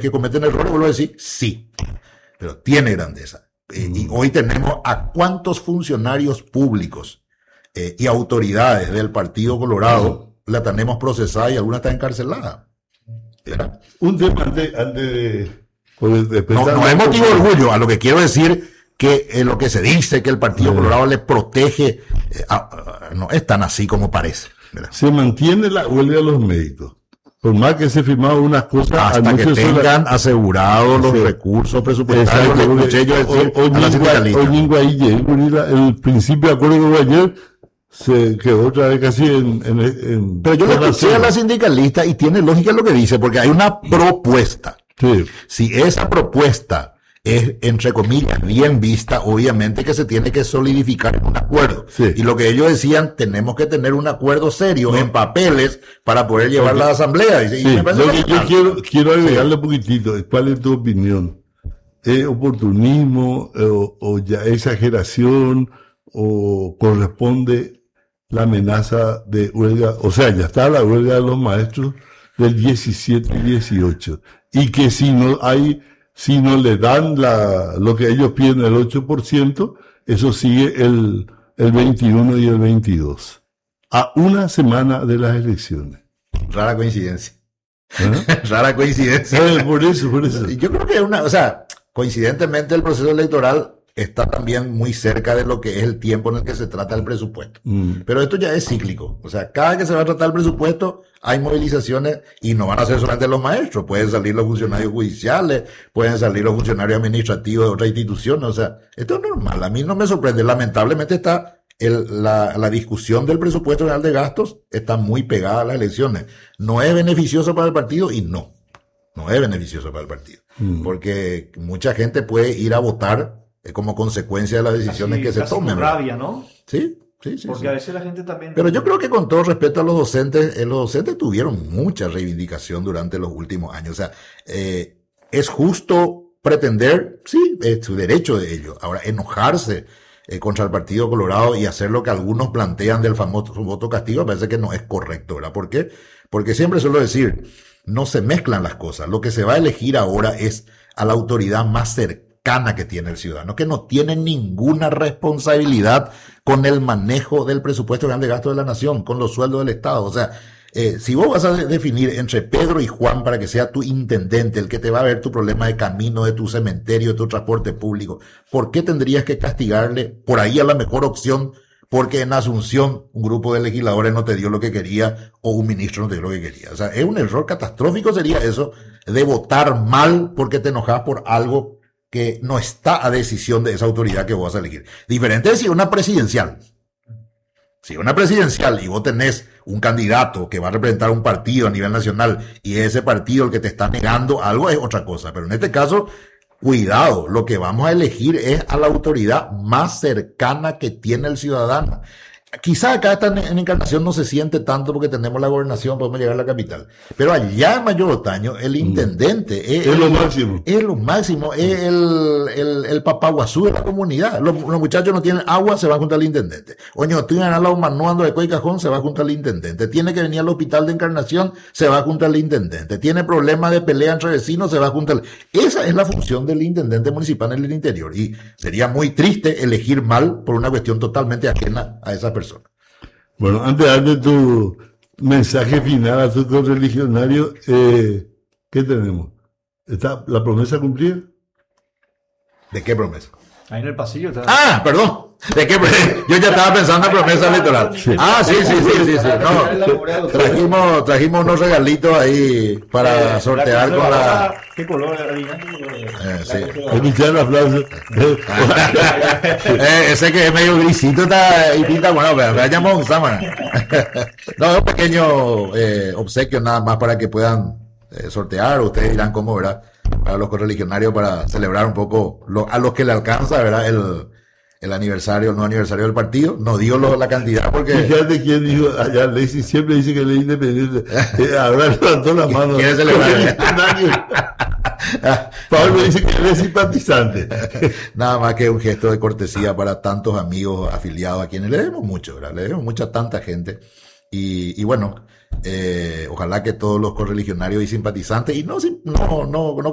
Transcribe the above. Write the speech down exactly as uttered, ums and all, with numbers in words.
que cometen errores, vuelvo a decir, sí, pero tiene grandeza. Eh, mm. Y hoy tenemos a cuántos funcionarios públicos eh, y autoridades del Partido Colorado mm. la tenemos procesada y alguna está encarcelada. ¿Verdad? Un tema antes, antes de, de no, no es motivo de orgullo, a lo que quiero decir que eh, lo que se dice que el Partido sí. Colorado le protege, eh, a, a, no es tan así como parece. ¿Verdad? Se mantiene la huelga de los médicos. Por más que se firmaron unas cosas... Hasta que tengan asegurados los sí. recursos presupuestarios. Exacto, le escuché yo decir o, o, a la sindicalista. El principio de acuerdo que hubo ayer se quedó otra vez casi en... en, en Pero yo le escuché a la sindicalista y tiene lógica lo que dice, porque hay una propuesta. Sí. Si esa propuesta es, entre comillas, bien vista, obviamente que se tiene que solidificar en un acuerdo. Sí. Y lo que ellos decían, tenemos que tener un acuerdo serio no. en papeles para poder llevar la asamblea. Y, sí. y me parece lo que yo quiero, quiero agregarle sí. un poquitito. ¿Cuál es tu opinión? ¿Es oportunismo eh, o, o ya exageración o corresponde la amenaza de huelga? O sea, ya está la huelga de los maestros del diecisiete y dieciocho. Y que si no hay... Si no le dan la, lo que ellos piden, el ocho por ciento, eso sigue el, el veintiuno y el veintidós. A una semana de las elecciones. Rara coincidencia. ¿Eh? Rara coincidencia. Eh, por eso, por eso. Yo creo que es una, o sea, coincidentemente el proceso electoral está también muy cerca de lo que es el tiempo en el que se trata el presupuesto. Mm. Pero esto ya es cíclico. O sea, cada que se va a tratar el presupuesto, hay movilizaciones y no van a ser solamente los maestros. Pueden salir los funcionarios judiciales, pueden salir los funcionarios administrativos de otras instituciones. O sea, esto es normal. A mí no me sorprende. Lamentablemente está el, la, la discusión del presupuesto general de gastos está muy pegada a las elecciones. No es beneficioso para el partido y no. No es beneficioso para el partido. Mm. Porque mucha gente puede ir a votar como consecuencia de las decisiones casi, que se casi tomen. Con rabia, ¿no? Sí, sí, sí. Porque sí. a veces la gente también... Pero yo creo que con todo respeto a los docentes, eh, los docentes tuvieron mucha reivindicación durante los últimos años. O sea, eh, es justo pretender, sí, es su derecho de ellos. Ahora, enojarse eh, contra el Partido Colorado y hacer lo que algunos plantean del famoso voto castigo, me parece que no es correcto, ¿verdad? ¿Por qué? Porque siempre suelo decir, no se mezclan las cosas. Lo que se va a elegir ahora es a la autoridad más cercana que tiene el ciudadano, que no tiene ninguna responsabilidad con el manejo del presupuesto general de gasto de la nación, con los sueldos del Estado. O sea, eh, si vos vas a definir entre Pedro y Juan para que sea tu intendente, el que te va a ver tu problema de camino, de tu cementerio, de tu transporte público, ¿por qué tendrías que castigarle por ahí a la mejor opción? Porque en Asunción un grupo de legisladores no te dio lo que quería o un ministro no te dio lo que quería. O sea, es un error catastrófico sería eso, de votar mal porque te enojas por algo que no está a decisión de esa autoridad que vos vas a elegir. Diferente es si una presidencial. Si una presidencial y vos tenés un candidato que va a representar un partido a nivel nacional y ese partido el que te está negando algo es otra cosa. Pero en este caso, cuidado, lo que vamos a elegir es a la autoridad más cercana que tiene el ciudadano. Quizá acá en, en Encarnación no se siente tanto porque tenemos la gobernación, podemos llegar a la capital. Pero allá en Mayor Otaño, el intendente mm. es, es el, lo máximo. Es lo máximo, es el, el, el papaguazú de la comunidad. Los, los muchachos no tienen agua, se van junto al intendente. Oño, estoy en al lado manuando de Coy Cajón, se va junto al intendente. Tiene que venir al hospital de Encarnación, se va junto al intendente. Tiene problemas de pelea entre vecinos, se va junto al... Esa es la función del intendente municipal en el interior. Y sería muy triste elegir mal por una cuestión totalmente ajena a esa persona. Bueno, antes de darte tu mensaje final a tu correligionario, eh, ¿qué tenemos? ¿Está la promesa cumplida? ¿De qué promesa? Ahí en el pasillo está. Ah, perdón. ¿De qué promesa? Yo ya estaba pensando en promesa electoral. Sí. Ah, sí, sí, sí, sí, sí. No, trajimos, trajimos unos regalitos ahí para sortear con la... ¿Qué color era? Eh, sí. Escuchar el aplauso. eh, ese que es medio grisito está y pinta bueno, pero vayamos un sábana. No, es un pequeño eh, obsequio nada más para que puedan eh, sortear. Ustedes dirán cómo, ¿verdad? Para los correligionarios, para celebrar un poco lo, a los que le alcanza, ¿verdad? El, el aniversario, el no aniversario del partido. No dio lo, la cantidad porque... Fíjate quién dijo, allá Lacey siempre dice que le es independiente. Eh, ahora levantó la mano. ¿Quiere celebrar? Pablo dice que él es simpatizante. Nada más que un gesto de cortesía para tantos amigos afiliados a quienes le debemos mucho, ¿verdad? Le debemos mucho a tanta gente. Y, y bueno, eh, ojalá que todos los correligionarios y simpatizantes, y no, no, no, no